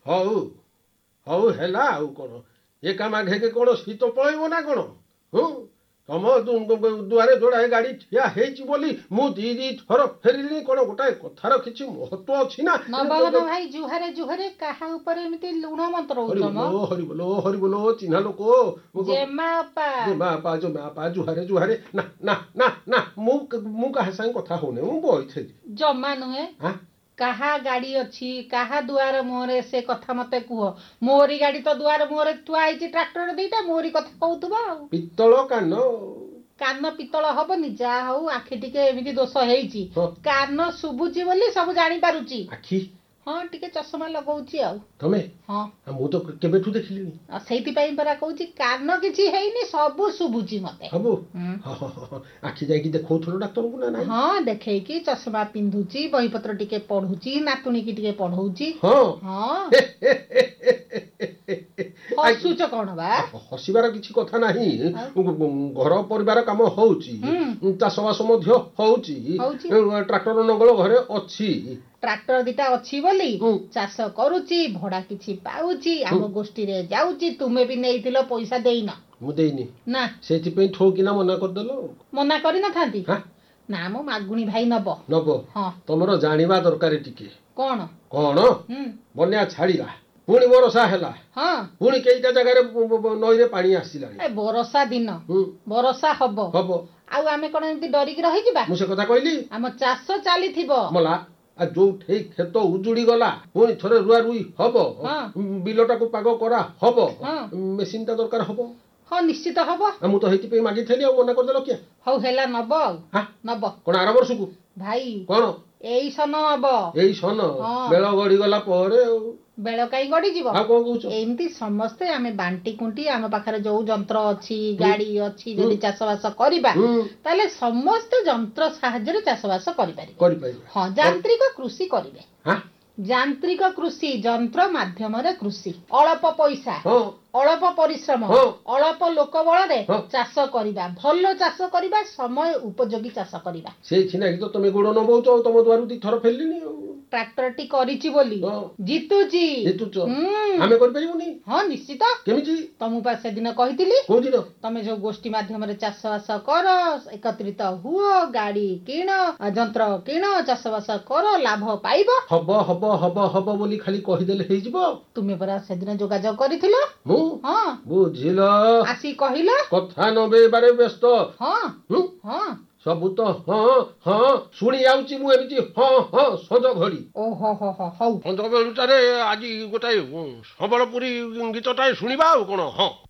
ହଉ ହଉ ହେଲା ଆଉ କ'ଣ ଏକା ମାଘେକେ କ'ଣ ଶୀତ ପଳେଇବ ନା କ'ଣ ତମ ଦୁଆରେ ଯୋଡ଼ାଏ ଗାଡ଼ି ଠିଆ ହେଇଛି ବୋଲି ମୁଁ ଦି ଥର ଫେରିଲିଣି କ'ଣ ଗୋଟାଏ କଥାର କିଛି ମହତ୍ଵ ଅଛି ନା ଭାଇ ଜୁହାରେ ଜୁହାରେ କାହା ଉପରେ ଏମିତି ଲୁଣ ମନ୍ତ୍ର ହରିବୋଲ ହରିବୋଲ ଚିହ୍ନା ଲୋକ ଜେମାପା ଜୁହାରେ ଜୁହାରେ ନା ନା ନା ନା ମୁଁ କାହା ସାଙ୍ଗେ କଥା ହଉନି ମୁଁ ବଇଥିଲି ଜମା ନୁହେଁ କାହା ଗାଡି ଅଛି କାହା ଦୁଆର ମୁହଁରେ ସେ କଥା ମତେ କୁହ ମୋରି ଗାଡି ତ ଦୁଆର ମୁହଁରେ ଥୁଆ ହେଇଛି ଟ୍ରାକ୍ଟର ଦିଟା ମୋରି କଥା କହୁଥିବ ଆଉ ପିତ୍ତଳ କାନ ପିତ୍ତଳ ହବନି ଯାହା ହଉ ଆଖି ଟିକେ ଏମିତି ଦୋଷ ହେଇଛି କାନ ଶୁଭୁଛି ବୋଲି ସବୁ ଜାଣିପାରୁଛି ଆଖି ହଁ ଟିକେ ଚଷମା ଲଗଉଛି ଆଉ ତମେ ହଁ ମୁଁ ତ କେବେଠୁ ଦେଖିଲିଣି ସେଇଥିପାଇଁ ପରା କହୁଛି କାନ କିଛି ହେଇନି ସବୁ ଶୁଭୁଛି ମତେ ସବୁ ଆଖି ଯାଇକି ଦେଖଉଥିଲ ଡାକ୍ତରଙ୍କୁ ନା ନାଇଁ ହଁ ଦେଖେଇକି ଚଷମା ପିନ୍ଧୁଛି ବହିପତ୍ର ଟିକେ ପଢୁଛି ନାତୁଣୀକି ଟିକେ ପଢଉଛି ହସୁଛ କ'ଣ ବା ହସିବାର କିଛି କଥା ନାହିଁ ଘର ପରିବାର କାମ ହଉଛି ଚାଷବାସ ମଧ୍ୟ ହଉଛି ଟ୍ରାକ୍ଟର ନଙ୍ଗଳ ଘରେ ଅଛି ଟ୍ରାକ୍ଟର ଦିଟା ଅଛି ବୋଲି ଚାଷ କରୁଛି ଭଡା କିଛି ପାଉଛି ଆମ ଗୋଷ୍ଠୀରେ ଯାଉଛି ତୁମେ ବି ନେଇଥିଲ ପଇସା ଦେଇନ ମୁଁ ଦେଇନି ନା ସେଇଥିପାଇଁ ଠୋକିନା ମନା କରିଦେଲ ମନା କରିନଥାନ୍ତି ନା ମୋ ମାଗୁଣୀ ଭାଇ ନବ ତମର ଜାଣିବା ଦରକାର ଟିକେ କ'ଣ ବନ୍ୟା ଛାଡ଼ିଲା ପୁଣି ବର୍ଷା ହେଲା ପୁଣି କେଇଟା ଜାଗାରେ ନଈରେ ପାଣି ଆସିଲାଣି ବର୍ଷା ଦିନ ବର୍ଷା ହବ ଆଉ ଆମେ କ'ଣ ଏମିତି ଡରିକି ରହିଯିବା ମୁଁ ସେ କଥା କହିଲି ଆମ ଚାଷ ଚାଲିଥିବ ମଲା ଯୋଉଠି କ୍ଷେତ ଉଜୁଡି ଗଲା ପୁଣି ଥରେ ରୁଆ ରୁଇ ହବ ବିଲଟାକୁ ପାଗ କରା ହବ ମେସିନ ଟା ଦରକାର ହବ ହଁ ନିଶ୍ଚିତ ହବ ମୁଁ ତ ହେଇଥିପାଇଁ ମାଗିଥିଲି ଆଉ ମନା କରିଦେଲ କିଏ ହଉ ହେଲା ନବ ଆଉ ନବ କ'ଣ ଆର ବର୍ଷକୁ ଭାଇ କ'ଣ ଏଇ ସନ ହବ ଏଇ ସନ ବେଳ ଗଡିଗଲା ପରେ ଆଉ ବେଳ କାଇଁ ଗଡିଯିବ ଆଉ କ'ଣ କହୁଛ ଏମିତି ସମସ୍ତେ ଆମେ ବାଣ୍ଟି କୁଣ୍ଟି ଆମ ପାଖରେ ଯୋଉ ଯନ୍ତ୍ର ଅଛି ଗାଡି ଅଛି ଯଦି ଚାଷବାସ କରିବା ତାହେଲେ ସମସ୍ତେ ଯନ୍ତ୍ର ସାହାଯ୍ୟରେ ଚାଷବାସ କରିପାରିବେ ହଁ ଯାନ୍ତ୍ରିକ କୃଷି କରିବେ ଯାନ୍ତ୍ରିକ କୃଷି ଯନ୍ତ୍ର ମାଧ୍ୟମରେ କୃଷି ଅଳ୍ପ ପଇସା ଅଳ୍ପ ପରିଶ୍ରମ ଅଳ୍ପ ଲୋକ ବଳରେ ଚାଷ କରିବା ଭଲ ଚାଷ କରିବା ସମୟ ଉପଯୋଗୀ ଚାଷ କରିବା ସେଇଥିଲାଗି ତ ତମେ ଗୋଡ଼ ନବଉଛ ଆଉ ତମ ଦୁଆରୁ ଦି ଥର ଫେରିଲିଣି ଆଉ ଟ୍ରାକ୍ଟରଟି କରିଛି ବୋଲି ଜିତୁଛି ଆମେ କରିପାରିବୁନି ହଁ ନିଶ୍ଚିତ କେମିତି ତମକୁ ପା ସେଦିନ କହିଥିଲି କୋଉଦିନ ତମେ ଯୋଉ ଗୋଷ୍ଠୀ ମାଧ୍ୟମରେ ଚାଷବାସ କର ଏକତ୍ରିତ ହୁଅ ଗାଡି କିଣ ଯନ୍ତ୍ର କିଣ ଚାଷବାସ କର ଲାଭ ପାଇବ ହବ ହବ ହବ ହବ ବୋଲି ଖାଲି କହିଦେଲେ ହେଇଯିବ ତୁମେ ପରା ସେଦିନ ଯୋଗାଯୋଗ କରିଥିଲ ମୁଁ ବୁଝିଲ ଆସି କହିଲ କଥା ନବେଇବାରେ ବ୍ୟସ୍ତ ହଁ ସବୁ ତ ଶୁଣି ଯାଉଛି ମୁଁ ଏମିତି ସଜ ଘଡ଼ି ଓହୋ ହଉ ସଞ୍ଜ ବେଳୁଟାରେ ଆଜି ଗୋଟାଏ ସମ୍ବଲପୁରୀ ଗୀତଟାଏ ଶୁଣିବା ଆଉ କ'ଣ